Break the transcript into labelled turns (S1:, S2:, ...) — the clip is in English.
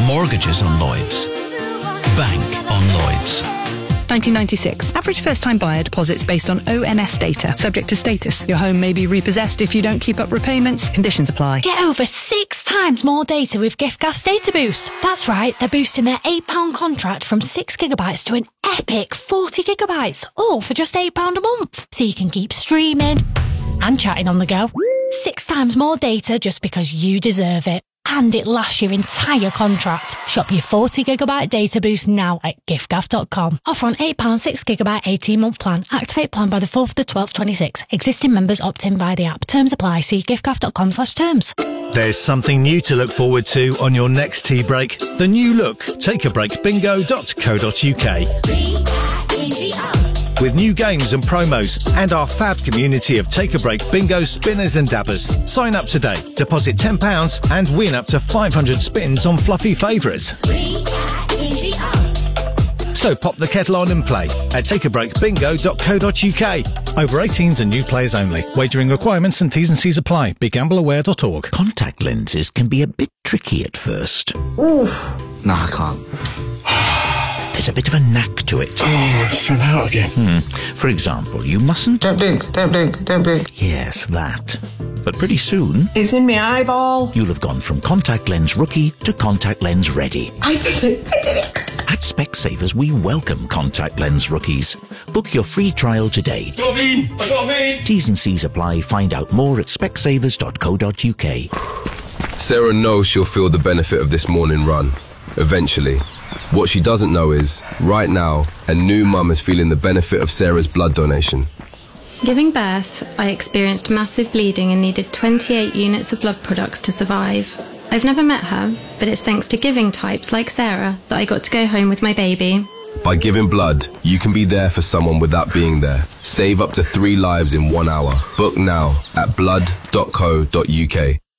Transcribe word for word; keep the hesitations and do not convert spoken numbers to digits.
S1: Mortgages on Lloyds. Bank on Lloyds.
S2: nineteen ninety-six. Average first-time buyer deposits based on O M S data. Subject to status. Your home may be repossessed if you don't keep up repayments. Conditions apply.
S3: Get over six times more data with giffgaff's Data Boost. That's right, they're boosting their eight pound contract from six gigabytes to an epic forty gigabytes, all for just eight pounds a month. So you can keep streaming and chatting on the go. Six times more data just because you deserve it. And it lasts your entire contract. Shop your forty gigabyte data boost now at giffgaff dot com. Offer on eight pounds six gigabyte eighteen month plan. Activate plan by the fourth of the twelfth twenty-six. Existing members opt in via the app. Terms apply. See giffgaff dot com slash terms.
S4: There's something new to look forward to on your next tea break. The new look take a break bingo dot co dot uk. With new games and promos and our fab community of Take a Break bingo spinners and dabbers. Sign up today, deposit ten pounds and win up to five hundred spins on fluffy favourites. So pop the kettle on and play at take a break bingo dot co dot uk. Over eighteens and new players only. Wagering requirements and T's and C's apply. be gamble aware dot org.
S5: Contact lenses can be a bit tricky at first.
S6: Oof. No, I can't.
S5: There's a bit of a knack to it.
S6: Oh, it's fell out again.
S5: Hmm. For example, you mustn't...
S6: Don't blink, don't blink, don't blink.
S5: Yes, that. But pretty soon...
S6: It's in my eyeball.
S5: You'll have gone from contact lens rookie to contact lens ready.
S6: I did it, I did it.
S5: At Specsavers, we welcome contact lens rookies. Book your free trial today.
S6: Got me, I got me.
S5: T's and C's apply. Find out more at specsavers dot co dot uk.
S7: Sarah knows she'll feel the benefit of this morning run, eventually. What she doesn't know is, right now, a new mum is feeling the benefit of Sarah's blood donation.
S8: Giving birth, I experienced massive bleeding and needed twenty-eight units of blood products to survive. I've never met her, but it's thanks to giving types like Sarah that I got to go home with my baby.
S7: By giving blood, you can be there for someone without being there. Save up to three lives in one hour. Book now at blood dot co dot uk.